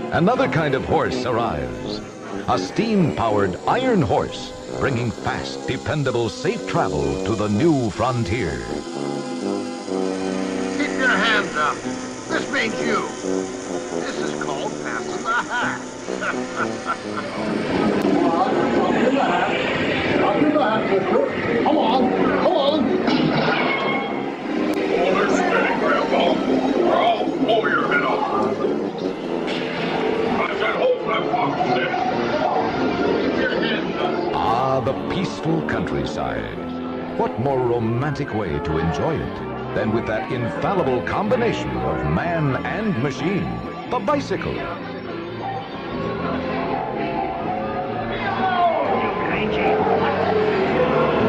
Another kind of horse arrives. A steam-powered iron horse, bringing fast, dependable, safe travel to the new frontier. Keep your hands up. This means you. This is called passing the hat. Come on, come on. Hold her steady, Grandpa, or I'll blow your head off. I said hold that fucking thing. Keep your hands up. Ah, the peaceful countryside. What more romantic way to enjoy it than with that infallible combination of man and machine, the bicycle.